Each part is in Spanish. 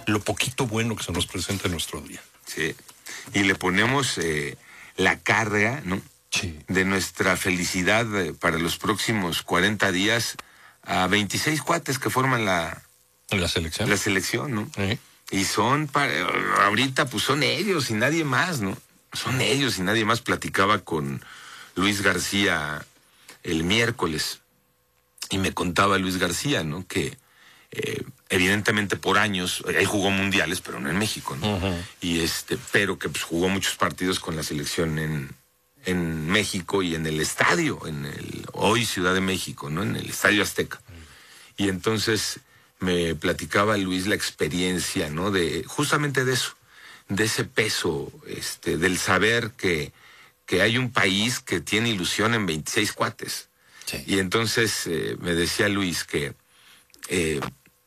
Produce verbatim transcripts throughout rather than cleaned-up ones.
lo poquito bueno que se nos presenta en nuestro día. Sí, y le ponemos eh, la carga, ¿no? Sí. De nuestra felicidad eh, para los próximos cuarenta días a veintiséis cuates que forman la... ¿La selección? La selección, ¿no? ¿Eh? Y son, para, ahorita pues son ellos y nadie más, ¿no? Son ellos y nadie más. Platicaba con Luis García el miércoles y me contaba Luis García, ¿no? Que eh, evidentemente por años, él jugó mundiales, pero no en México, ¿no? Uh-huh. Y este, pero que pues jugó muchos partidos con la selección en, en México y en el estadio, en el hoy Ciudad de México, ¿no? En el Estadio Azteca. Uh-huh. Y entonces me platicaba Luis la experiencia, ¿no? De justamente de eso, de ese peso, este, del saber que, que hay un país que tiene ilusión en veintiséis cuates. Sí. Y entonces eh, me decía Luis que eh,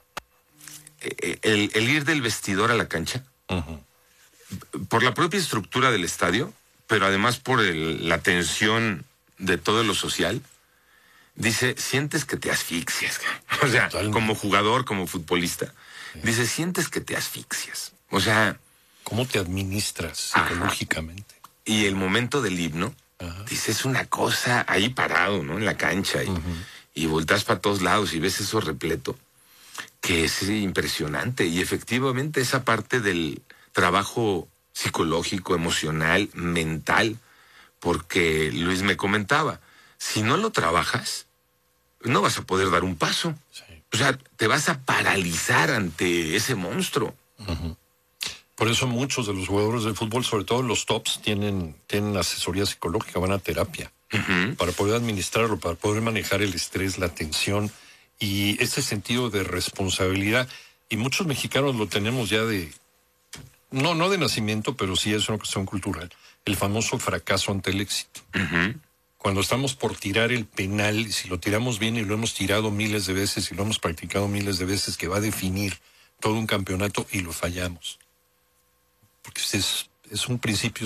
el, el ir del vestidor a la cancha, uh-huh. por la propia estructura del estadio, pero además por el, la tensión de todo lo social, dice, sientes que te asfixias. O sea, totalmente. Como jugador, como futbolista. Sí. Dice, sientes que te asfixias. O sea... ¿Cómo te administras psicológicamente? Ajá. Y el momento del himno, ajá. Dice, es una cosa ahí parado, ¿no? En la cancha. Y, uh-huh. y volteas para todos lados y ves eso repleto, que es impresionante. Y efectivamente esa parte del trabajo psicológico, emocional, mental, porque Luis me comentaba, si no lo trabajas, no vas a poder dar un paso. Sí. O sea, te vas a paralizar ante ese monstruo. Uh-huh. Por eso muchos de los jugadores de fútbol, sobre todo los tops, tienen, tienen asesoría psicológica, van a terapia, uh-huh. para poder administrarlo, para poder manejar el estrés, la tensión y ese sentido de responsabilidad. Y muchos mexicanos lo tenemos ya de, no, no de nacimiento, pero sí es una cuestión cultural, el famoso fracaso ante el éxito. Uh-huh. Cuando estamos por tirar el penal, y si lo tiramos bien y lo hemos tirado miles de veces y lo hemos practicado miles de veces, que va a definir todo un campeonato y lo fallamos. Porque es, es un principio